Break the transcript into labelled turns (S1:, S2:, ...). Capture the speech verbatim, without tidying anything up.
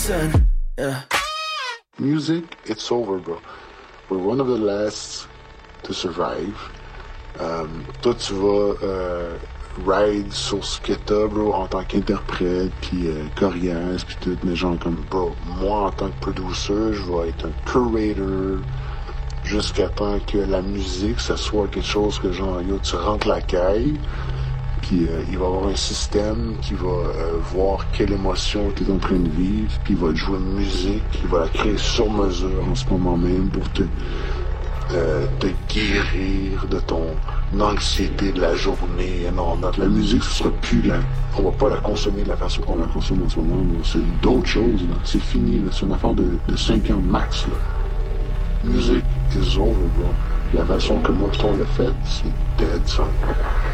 S1: Son, yeah.
S2: Music, it's over, bro. We're one of the last to survive. Um, toi, tu vas euh, ride sur ce que t'as, bro, en tant qu'interprète, puis euh, chorégraphe, puis tout, mais genre comme, bro, moi, en tant que producer, je vais être un curator jusqu'à temps que la musique, ça soit quelque chose que genre, yo, tu rentres la caille, puis euh, il va y avoir un système qui va euh, voir quelle émotion tu es en train de vivre, puis il va te jouer une musique, il va la créer sur mesure en ce moment même pour te, euh, te guérir de ton anxiété de la journée. Et non, notre, la musique, ce sera plus là. On va pas la consommer de la façon qu'on la consomme en ce moment. Là. C'est d'autres choses, là. C'est fini, là. C'est une affaire de, de cinq ans max, là. Music is over, bro. La façon que moi on l'a fait, c'est dead, ça.